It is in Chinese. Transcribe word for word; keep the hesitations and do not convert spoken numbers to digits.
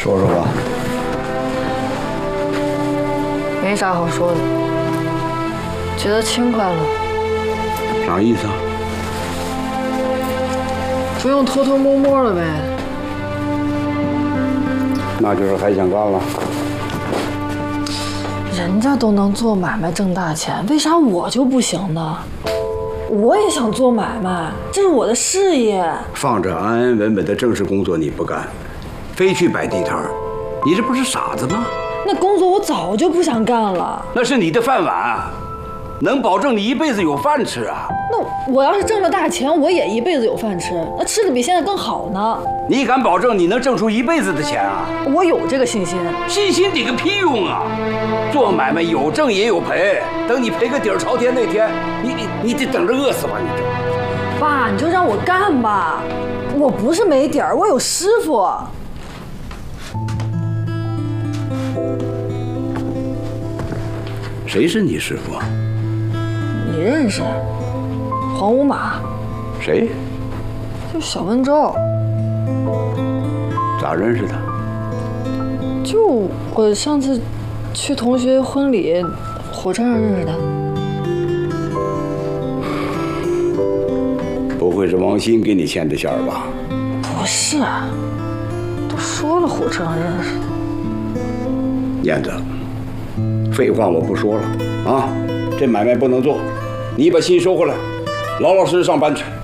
说说吧。 没啥好说的，觉得轻快了。 啥意思啊？ 不用偷偷摸摸了呗。 那就是还想干了。 人家都能做买卖挣大钱，为啥我就不行呢？我也想做买卖，这是我的事业。 放着安安稳稳的正式工作你不干，非去摆地摊儿，你这不是傻子吗？ 那工作我早就不想干了。 那是你的饭碗，能保证你一辈子有饭吃啊。 那我要是挣了大钱，我也一辈子有饭吃，那吃的比现在更好呢。 你敢保证你能挣出一辈子的钱啊？ 我有这个信心。 信心顶个屁用啊！做买卖有挣也有赔，等你赔个底儿朝天那天，你你你得等着饿死吧你这。 爸，你就让我干吧，我不是没底儿，我有师傅。 谁是你师傅？ 你认识？黄五马。 谁？ 就小温州。 咋认识的？ 就我上次去同学婚礼，火车上认识的。 不会是王鑫给你牵的线儿吧？ 不是，都说了火车上认识的。 燕子，废话我不说了啊，这买卖不能做，你把心收回来，老老实实上班去。